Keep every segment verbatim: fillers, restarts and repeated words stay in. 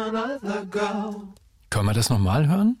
another girl. Können wir das nochmal hören?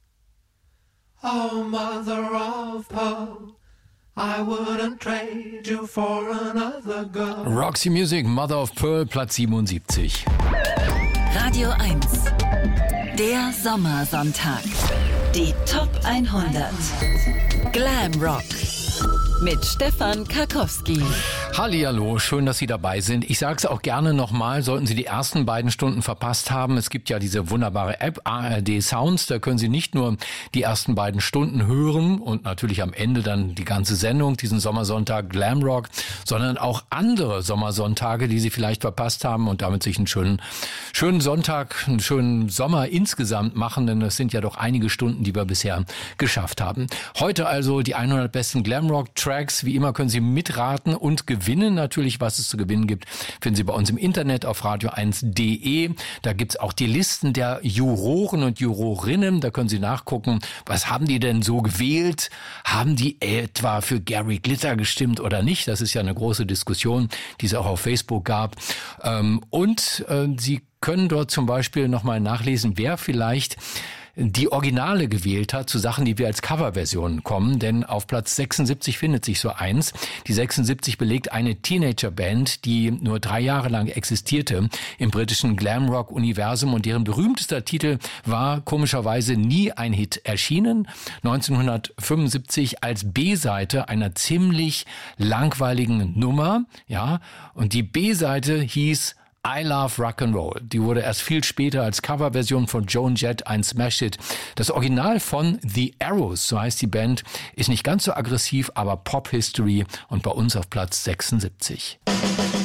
Oh, mother of pearl, I wouldn't trade you for another girl. Roxy Music, Mother of Pearl, Platz siebenundsiebzig. Radio eins, der Sommersonntag. Die Top hundert. Glam Rock mit Stefan Karkowski. Hallihallo, schön, dass Sie dabei sind. Ich sage es auch gerne nochmal, sollten Sie die ersten beiden Stunden verpasst haben. Es gibt ja diese wunderbare App A R D Sounds, da können Sie nicht nur die ersten beiden Stunden hören und natürlich am Ende dann die ganze Sendung, diesen Sommersonntag Glamrock, sondern auch andere Sommersonntage, die Sie vielleicht verpasst haben und damit sich einen schönen, schönen Sonntag, einen schönen Sommer insgesamt machen, denn es sind ja doch einige Stunden, die wir bisher geschafft haben. Heute also die hundert besten Glamrock-Tracks. Wie immer können Sie mitraten und gewinnen. Natürlich, was es zu gewinnen gibt, finden Sie bei uns im Internet auf radio eins punkt de. Da gibt's auch die Listen der Juroren und Jurorinnen. Da können Sie nachgucken, was haben die denn so gewählt? Haben die etwa für Gary Glitter gestimmt oder nicht? Das ist ja eine große Diskussion, die es auch auf Facebook gab. Und Sie können dort zum Beispiel nochmal nachlesen, wer vielleicht die Originale gewählt hat zu Sachen, die wir als Coverversionen kommen, denn auf Platz sechsundsiebzig findet sich so eins. Die sechsundsiebzig belegt eine Teenagerband, die nur drei Jahre lang existierte im britischen Glamrock-Universum und deren berühmtester Titel war komischerweise nie ein Hit, erschienen neunzehnhundertfünfundsiebzig als B-Seite einer ziemlich langweiligen Nummer, ja, und die B-Seite hieß I Love Rock'n'Roll. Die wurde erst viel später als Coverversion von Joan Jett ein Smash-Hit. Das Original von The Arrows, so heißt die Band, ist nicht ganz so aggressiv, aber Pop-History und bei uns auf Platz sechsundsiebzig.